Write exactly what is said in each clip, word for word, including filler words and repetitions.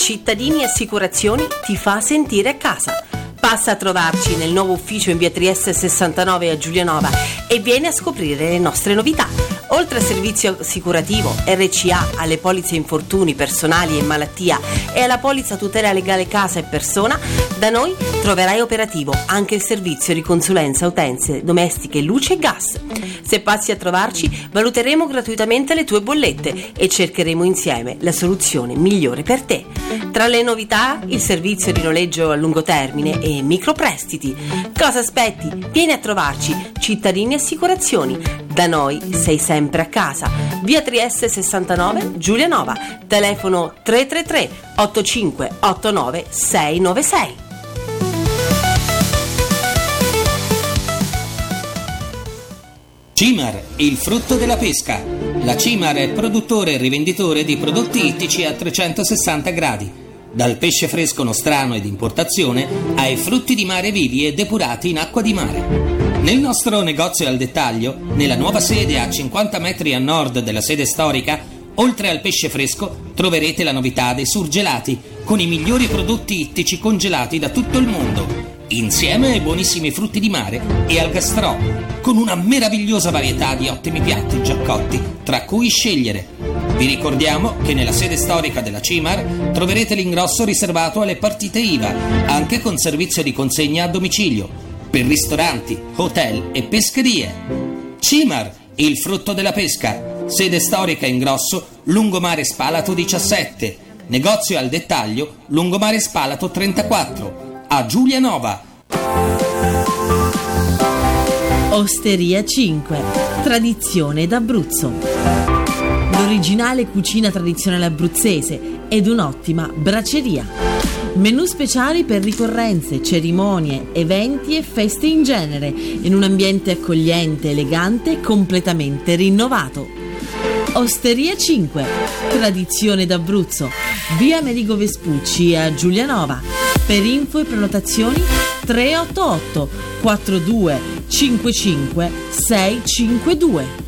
Cittadini Assicurazioni ti fa sentire a casa. Passa a trovarci nel nuovo ufficio in via Trieste sessantanove a Giulianova e vieni a scoprire le nostre novità. Oltre al servizio assicurativo R C A, alle polizze infortuni personali e malattia e alla polizza tutela legale casa e persona, da noi troverai operativo anche il servizio di consulenza utenze domestiche, luce e gas. Se passi a trovarci, valuteremo gratuitamente le tue bollette e cercheremo insieme la soluzione migliore per te. Tra le novità, il servizio di noleggio a lungo termine e microprestiti. Cosa aspetti? Vieni a trovarci. Cittadini Assicurazioni. Da noi sei sempre a casa. Via Trieste sessantanove, Giulianova. Telefono tre tre tre otto cinque otto nove sei nove sei. Cimar, il frutto della pesca. La Cimar è produttore e rivenditore di prodotti ittici a trecentosessanta gradi. Dal pesce fresco nostrano ed importazione ai frutti di mare vivi e depurati in acqua di mare. Nel nostro negozio al dettaglio, nella nuova sede a cinquanta metri a nord della sede storica, oltre al pesce fresco troverete la novità dei surgelati, con i migliori prodotti ittici congelati da tutto il mondo, insieme ai buonissimi frutti di mare e al gastrò, con una meravigliosa varietà di ottimi piatti già cotti, tra cui scegliere. Vi ricordiamo che nella sede storica della Cimar troverete l'ingrosso riservato alle partite I V A, anche con servizio di consegna a domicilio, per ristoranti, hotel e pescherie. Cimar, il frutto della pesca. Sede storica in grosso, Lungomare Spalato diciassette. Negozio al dettaglio, Lungomare Spalato trentaquattro. A Giulianova. Osteria cinque. Tradizione d'Abruzzo. L'originale cucina tradizionale abruzzese ed un'ottima braceria. Menù speciali per ricorrenze, cerimonie, eventi e feste in genere, in un ambiente accogliente, elegante e completamente rinnovato. Osteria cinque, tradizione d'Abruzzo, via Amerigo Vespucci a Giulianova. Per info e prenotazioni tre otto otto quattro due cinque cinque sei cinque due.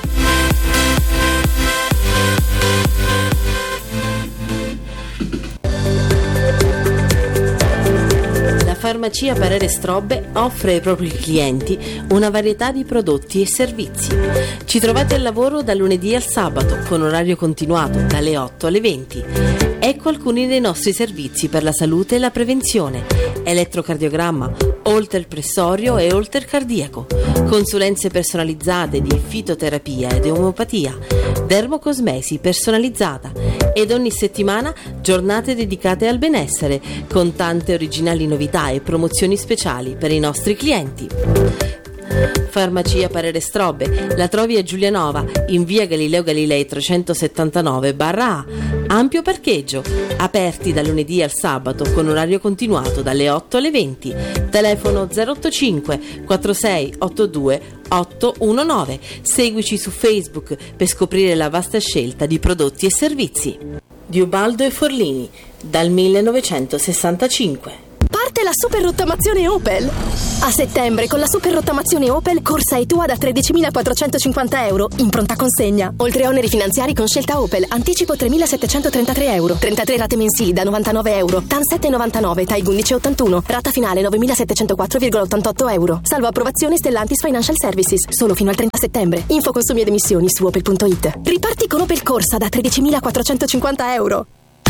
Farmacia Parere Strobbe offre ai propri clienti una varietà di prodotti e servizi. Ci trovate al lavoro dal lunedì al sabato con orario continuato dalle otto alle venti. Ecco alcuni dei nostri servizi per la salute e la prevenzione: elettrocardiogramma, holter pressorio e holter cardiaco, consulenze personalizzate di fitoterapia ed omeopatia, dermocosmesi personalizzata ed ogni settimana giornate dedicate al benessere con tante originali novità e promozioni speciali per i nostri clienti. Farmacia Parere Strobbe la trovi a Giulianova in via Galileo Galilei trecentosettantanove barra A. Ampio parcheggio, aperti dal lunedì al sabato con orario continuato dalle otto alle venti. Telefono zero otto cinque quattro sei otto due otto uno nove. Seguici su Facebook per scoprire la vasta scelta di prodotti e servizi. Di Ubaldo e Forlini dal millenovecentosessantacinque. Parte la super rottamazione Opel. A settembre con la super rottamazione Opel corsa e tua da tredicimilaquattrocentocinquanta euro in pronta consegna. Oltre a oneri finanziari con scelta Opel, anticipo tremilasettecentotrentatré euro, trentatré rate mensili da novantanove euro, T A N sette virgola novantanove, T A I undici virgola ottantuno, rata finale novemilasettecentoquattro virgola ottantotto euro. Salvo approvazione Stellantis Financial Services, solo fino al trenta settembre. Info consumi ed emissioni su opel punto it. Riparti con Opel corsa da tredicimilaquattrocentocinquanta euro.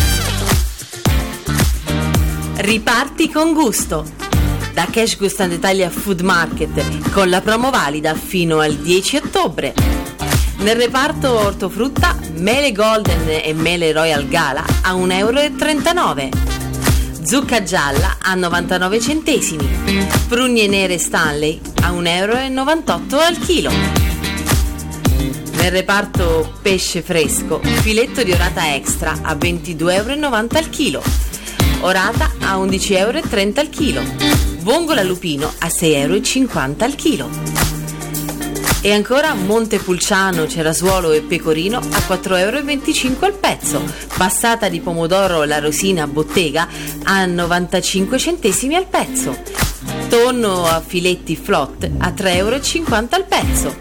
Riparti con gusto. Da Cash Gustan d'Italia Food Market con la promo valida fino al dieci ottobre. Nel reparto ortofrutta, mele Golden e mele Royal Gala a un euro e trentanove. Zucca gialla a novantanove centesimi. Prugne nere Stanley a un euro e novantotto al chilo. Nel reparto pesce fresco, filetto di orata extra a ventidue euro e novanta al chilo. Orata a undici euro e trenta al chilo. Vongola lupino a sei euro e cinquanta al chilo. E ancora Montepulciano, cerasuolo e pecorino a quattro euro e venticinque al pezzo. Passata di pomodoro la Rosina bottega a novantacinque centesimi al pezzo. Tonno a filetti flot a tre euro e cinquanta al pezzo.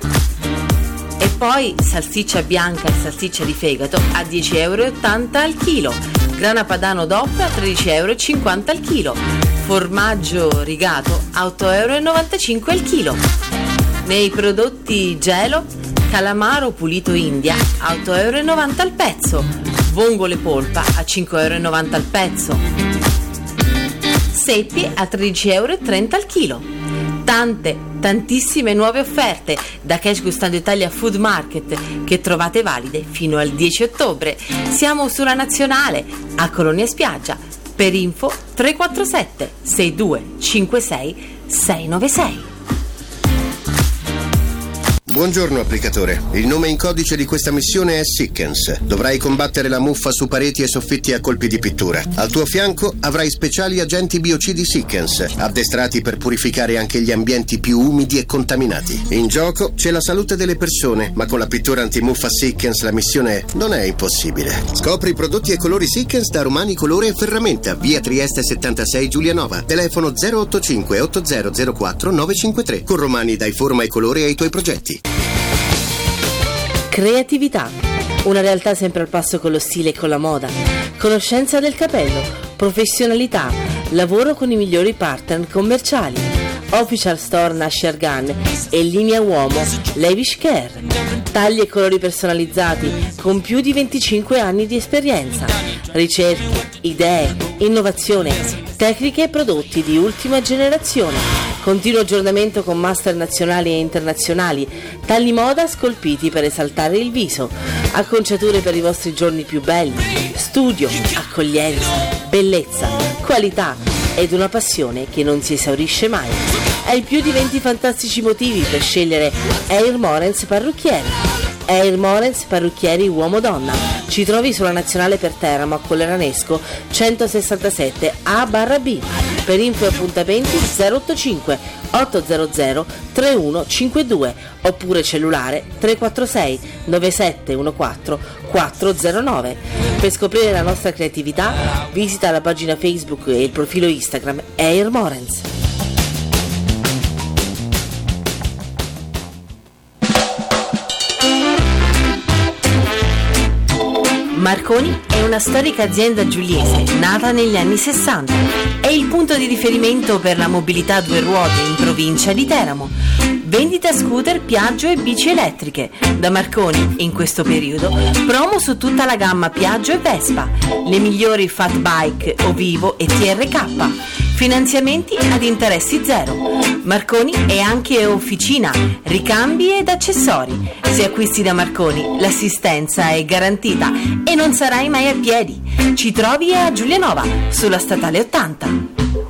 E poi salsiccia bianca e salsiccia di fegato a dieci euro e ottanta al chilo. grana padano D O P a tredici euro e cinquanta al chilo, formaggio rigato a otto euro e novantacinque al chilo. Nei prodotti gelo, calamaro pulito India a otto euro e novanta al pezzo, vongole polpa a cinque euro e novanta al pezzo, seppie a tredici euro e trenta al chilo. Tante, tantissime nuove offerte da Cash Gustando Italia Food Market che trovate valide fino al dieci ottobre. Siamo sulla Nazionale a Colonia Spiaggia. Per info tre quattro sette sei due cinque sei sei nove sei. Buongiorno applicatore, il nome in codice di questa missione è Sickens. Dovrai combattere la muffa su pareti e soffitti a colpi di pittura. Al tuo fianco avrai speciali agenti biocidi Sickens, addestrati per purificare anche gli ambienti più umidi e contaminati. In gioco c'è la salute delle persone, ma con la pittura antimuffa Sickens la missione non è impossibile. Scopri i prodotti e colori Sickens da Romani Colore e Ferramenta, via Trieste settantasei Giulianova, telefono zero otto cinque otto zero zero quattro nove cinque tre. Con Romani dai forma e colore ai tuoi progetti. Creatività, una realtà sempre al passo con lo stile e con la moda, conoscenza del capello, professionalità, lavoro con i migliori partner commerciali, Official Store Nasher Gun e linea uomo Lavish Care, tagli e colori personalizzati con più di venticinque anni di esperienza, ricerche, idee, innovazione, tecniche e prodotti di ultima generazione. Continuo aggiornamento con master nazionali e internazionali, tagli moda scolpiti per esaltare il viso, acconciature per i vostri giorni più belli, studio, accoglienza, bellezza, qualità ed una passione che non si esaurisce mai. Hai più di venti fantastici motivi per scegliere Air Morens Parrucchieri. Air Morens Parrucchieri uomo-donna. Ci trovi sulla Nazionale per Teramo a Colleranesco centosessantasette A barra B. Per info e appuntamenti zero otto cinque otto zero zero tre uno cinque due oppure cellulare tre quattro sei nove sette uno quattro quattro zero nove. Per scoprire la nostra creatività visita la pagina Facebook e il profilo Instagram Air Morens. Marconi è una storica azienda giuliese nata negli anni sessanta. È il punto di riferimento per la mobilità a due ruote in provincia di Teramo. Vendita scooter, Piaggio e bici elettriche. Da Marconi, in questo periodo, promo su tutta la gamma Piaggio e Vespa, le migliori Fat Bike, Ovivo e T R K. Finanziamenti ad interessi zero. Marconi è anche officina, ricambi ed accessori. Se acquisti da Marconi, l'assistenza è garantita e non sarai mai a piedi. Ci trovi a Giulianova, sulla statale ottanta.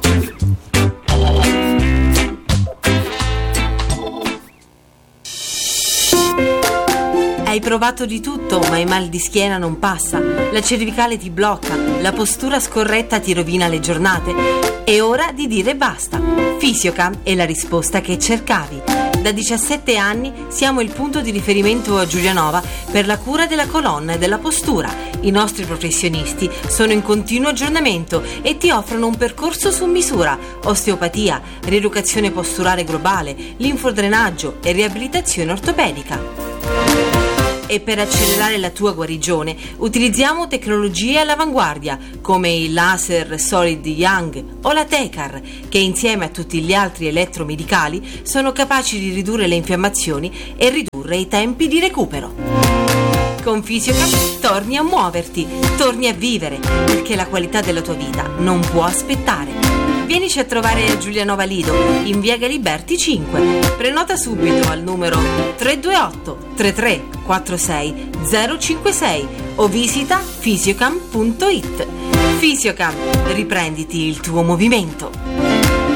Hai provato di tutto, ma il mal di schiena non passa, la cervicale ti blocca, la postura scorretta ti rovina le giornate. È ora di dire basta. Fisiocam è la risposta che cercavi. Da diciassette anni siamo il punto di riferimento a Giulianova per la cura della colonna e della postura. I nostri professionisti sono in continuo aggiornamento e ti offrono un percorso su misura: osteopatia, rieducazione posturale globale, linfodrenaggio e riabilitazione ortopedica. E per accelerare la tua guarigione utilizziamo tecnologie all'avanguardia come il laser Solid Young o la Tecar, che insieme a tutti gli altri elettromedicali sono capaci di ridurre le infiammazioni e ridurre i tempi di recupero. Con Fisiocam torni a muoverti, torni a vivere, perché la qualità della tua vita non può aspettare. Vienici a trovare a Giulianova Lido, in via Galiberti cinque. Prenota subito al numero tre due otto tre tre quattro sei zero cinque sei o visita fisiocam punto it. Fisiocam, riprenditi il tuo movimento.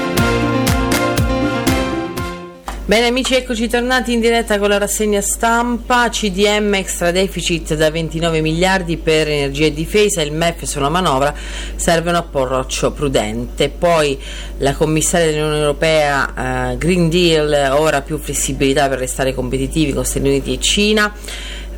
Bene amici, eccoci tornati in diretta con la rassegna stampa. C D M extra deficit da ventinove miliardi per energia e difesa, il M E F sulla manovra, serve un approccio prudente. Poi la commissaria dell'Unione Europea, uh, Green Deal, ora più flessibilità per restare competitivi con Stati Uniti e Cina.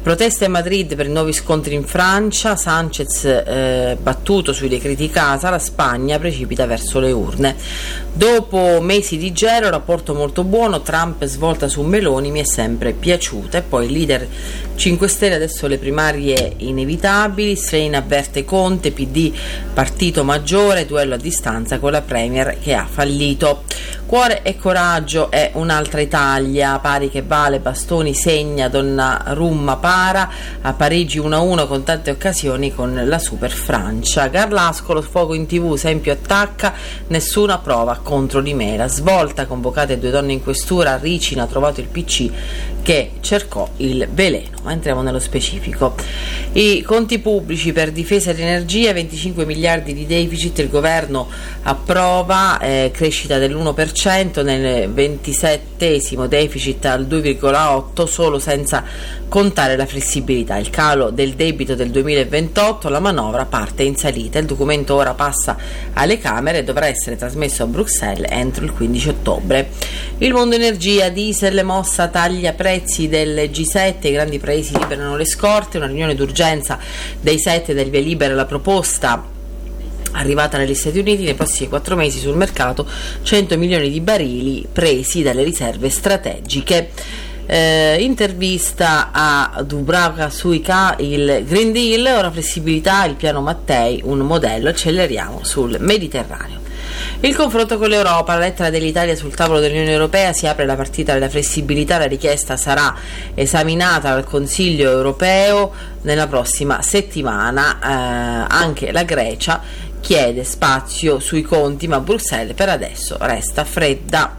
Proteste a Madrid per i nuovi scontri in Francia, Sanchez eh, battuto sui decreti casa, la Spagna precipita verso le urne. Dopo mesi di gelo, rapporto molto buono, Trump svolta su Meloni, mi è sempre piaciuta. E poi il leader cinque Stelle, adesso le primarie inevitabili, Schlein avverte Conte, P D partito maggiore, duello a distanza con la Premier che ha fallito. Cuore e coraggio è un'altra Italia, pari che vale, bastoni segna, Donnarumma para, a Parigi uno a uno con tante occasioni con la Super Francia. Garlasco, lo sfogo in tv, Sempio attacca, nessuna prova contro di me. La svolta, convocate due donne in questura, Ricina ha trovato il P C che cercò il veleno. Ma entriamo nello specifico. I conti pubblici per difesa ed energia, venticinque miliardi di deficit, il governo approva, eh, crescita dell'uno per cento nel ventisettesimo deficit al due virgola otto, solo senza contare la flessibilità. Il calo del debito del duemilaventotto, la manovra parte in salita. Il documento ora passa alle Camere e dovrà essere trasmesso a Bruxelles entro il quindici ottobre. Il mondo energia, diesel, mossa taglia prezzi del G sette, i grandi paesi liberano le scorte, una riunione d'urgenza dei sette del via libera alla proposta arrivata negli Stati Uniti, nei prossimi quattro mesi sul mercato cento milioni di barili presi dalle riserve strategiche. Eh, intervista a Dubravka Suica, il Green Deal, ora flessibilità, il piano Mattei, un modello, acceleriamo sul Mediterraneo. Il confronto con l'Europa, la lettera dell'Italia sul tavolo dell'Unione Europea, si apre la partita della flessibilità, la richiesta sarà esaminata dal Consiglio Europeo nella prossima settimana, eh, anche la Grecia chiede spazio sui conti, ma Bruxelles per adesso resta fredda.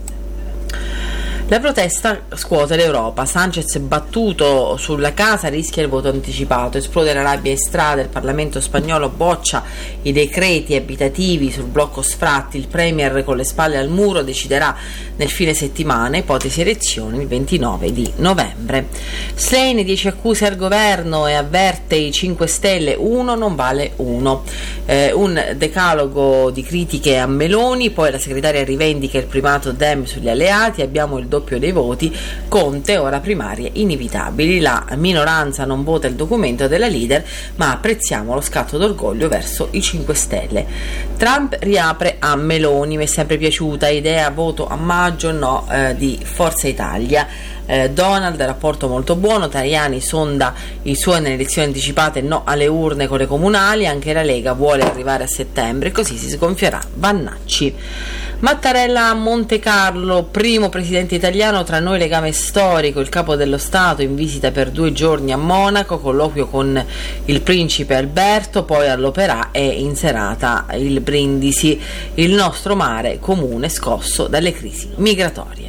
La protesta scuote l'Europa, Sanchez battuto sulla casa, rischia il voto anticipato, esplode la rabbia in strada, il Parlamento spagnolo boccia i decreti abitativi sul blocco sfratti, il Premier con le spalle al muro deciderà nel fine settimana, ipotesi elezioni il ventinove di novembre. Schlein, dieci accuse al governo e avverte i cinque Stelle, uno non vale uno. Eh, un decalogo di critiche a Meloni, poi la segretaria rivendica il primato Dem sugli alleati, abbiamo il doppio dei voti, Conte, ora primarie inevitabili, la minoranza non vota il documento della leader, ma apprezziamo lo scatto d'orgoglio verso i cinque Stelle. Trump riapre a Meloni, mi è sempre piaciuta, idea voto a maggio, no eh, di Forza Italia. Eh, Donald, rapporto molto buono, Tajani sonda i suoi nelle elezioni anticipate, no alle urne con le comunali, anche la Lega vuole arrivare a settembre, così si sgonfierà Vannacci. Mattarella a Monte Carlo, primo presidente italiano, tra noi legame storico, il capo dello Stato in visita per due giorni a Monaco, colloquio con il principe Alberto, poi all'Opéra e in serata il Brindisi, il nostro mare comune scosso dalle crisi migratorie.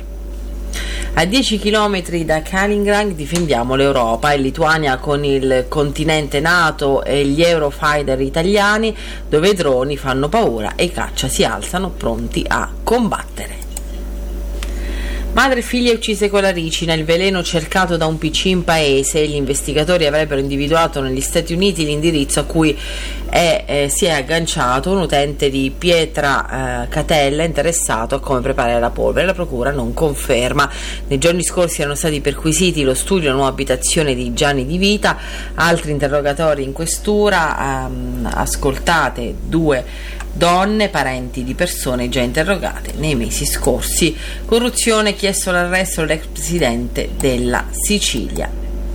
A dieci chilometri da Kaliningrad difendiamo l'Europa, in Lituania con il continente NATO e gli Eurofighter italiani, dove i droni fanno paura e i caccia si alzano pronti a combattere. Madre e figlia uccise con la ricina, il veleno cercato da un P C in paese, gli investigatori avrebbero individuato negli Stati Uniti l'indirizzo a cui è, eh, si è agganciato un utente di Pietra eh, Catella interessato a come preparare la polvere, la procura non conferma. Nei giorni scorsi erano stati perquisiti lo studio e la nuova abitazione di Gianni Di Vita, altri interrogatori in questura, ehm, ascoltate due donne, parenti di persone già interrogate nei mesi scorsi. Corruzione, chiesto l'arresto dell'ex presidente della Sicilia.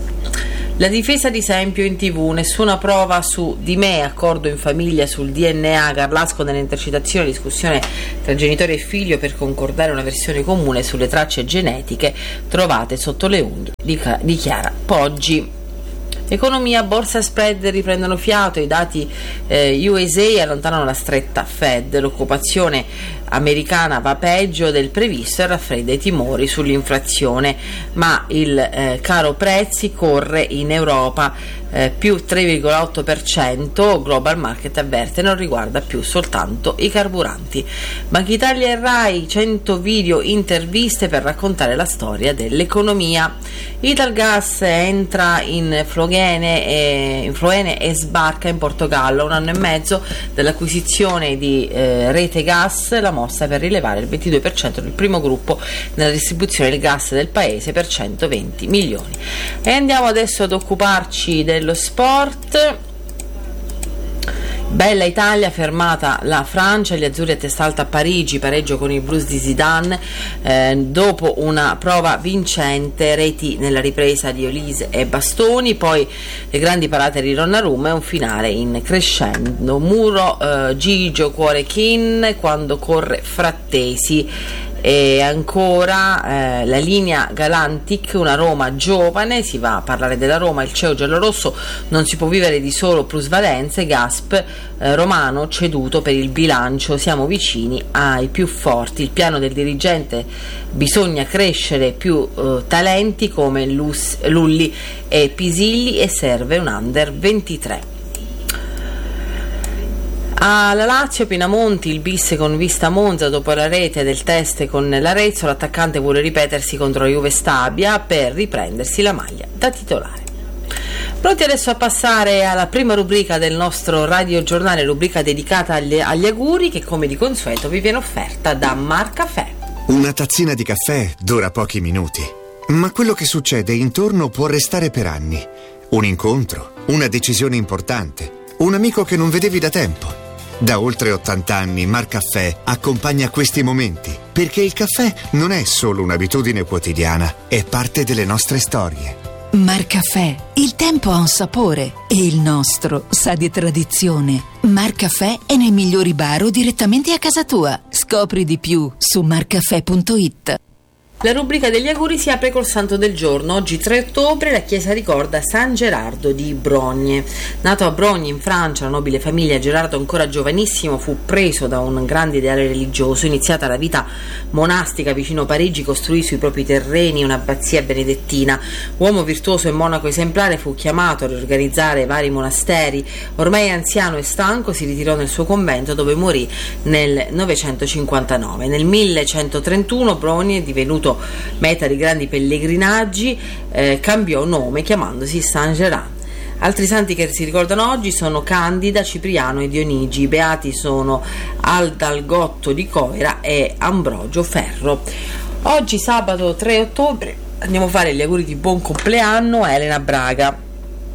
La difesa di Sempio in tv, nessuna prova su di me, accordo in famiglia sul D N A, Garlasco nelle intercettazioni, discussione tra genitori e figlio per concordare una versione comune sulle tracce genetiche trovate sotto le unghie, dichiara Poggi. Economia, borsa e spread riprendono fiato, i dati eh, U S A allontanano la stretta Fed, l'occupazione americana va peggio del previsto e raffredda i timori sull'inflazione, ma il eh, caro prezzi corre in Europa, eh, più tre virgola otto per cento, Global Market avverte non riguarda più soltanto i carburanti. Banca Italia e Rai, cento video interviste per raccontare la storia dell'economia. Italgas entra in Flogene e, in Floene e sbarca in Portogallo, un anno e mezzo dall'acquisizione di eh, Rete Gas, la mossa per rilevare il ventidue per cento del primo gruppo nella distribuzione del gas del paese per centoventi milioni. E andiamo adesso ad occuparci dello sport. Bella Italia, fermata la Francia, gli azzurri a testa alta a Parigi, pareggio con i blues di Zidane, eh, dopo una prova vincente, reti nella ripresa di Olise e Bastoni, poi le grandi parate di Donnarumma e un finale in crescendo. Muro, eh, Gigio, cuore Kin, quando corre Frattesi. E ancora eh, la linea Galantic, una Roma giovane, si va a parlare della Roma, il C E O giallorosso, non si può vivere di solo plusvalenze, Gasp, eh, Romano ceduto per il bilancio, siamo vicini ai più forti, il piano del dirigente, bisogna crescere più eh, talenti come Lus, Lulli e Pisilli e serve un under ventitré. Alla Lazio, Pinamonti, il bis con vista Monza dopo la rete del test con l'Arezzo, l'attaccante vuole ripetersi contro la Juve Stabia per riprendersi la maglia da titolare. Pronti adesso a passare alla prima rubrica del nostro radiogiornale, rubrica dedicata agli, agli auguri che come di consueto vi viene offerta da Marcaffè. Una tazzina di caffè dura pochi minuti, ma quello che succede intorno può restare per anni. Un incontro, una decisione importante, un amico che non vedevi da tempo. Da oltre ottanta anni Marcaffè accompagna questi momenti, perché il caffè non è solo un'abitudine quotidiana, è parte delle nostre storie. Marcaffè, il tempo ha un sapore e il nostro sa di tradizione. Marcaffè è nei migliori bar o direttamente a casa tua. Scopri di più su marcaffè punto it. La rubrica degli auguri si apre col santo del giorno. Oggi tre ottobre la chiesa ricorda San Gerardo di Brogne. Nato a Brogne in Francia, una nobile famiglia, Gerardo ancora giovanissimo fu preso da un grande ideale religioso. Iniziata la vita monastica vicino Parigi, costruì sui propri terreni un'abbazia benedettina. Uomo virtuoso e monaco esemplare, fu chiamato a riorganizzare vari monasteri. Ormai anziano e stanco si ritirò nel suo convento dove morì nel novecentocinquantanove. Nel millecentotrentuno Brogne, divenuto meta di grandi pellegrinaggi, eh, cambiò nome chiamandosi San Gerard. Altri santi che si ricordano oggi sono Candida, Cipriano e Dionigi. I beati sono Aldalgotto di Coira e Ambrogio Ferro. Oggi sabato tre ottobre andiamo a fare gli auguri di buon compleanno a Elena Braga,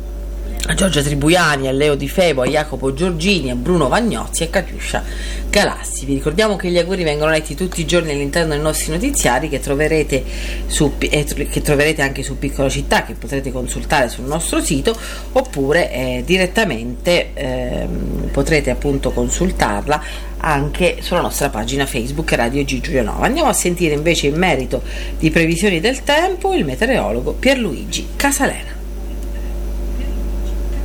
a Giorgia Tribuiani, a Leo Di Febo, a Jacopo Giorgini, a Bruno Vagnozzi e a Catiuscia Galassi. Vi ricordiamo che gli auguri vengono letti tutti i giorni all'interno dei nostri notiziari che troverete, su, eh, che troverete anche su Piccola Città, che potrete consultare sul nostro sito, oppure eh, direttamente eh, potrete appunto consultarla anche sulla nostra pagina Facebook Radio G Giulianova. Andiamo a sentire invece in merito di previsioni del tempo il meteorologo Pierluigi Casalena.